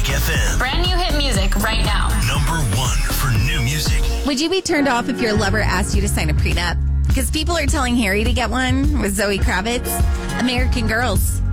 FM. Brand new hit music right now. Number 1 for new music. Would you be turned off if your lover asked you to sign a prenup? Because people are telling Harry to get one with Zoe Kravitz. American Girls.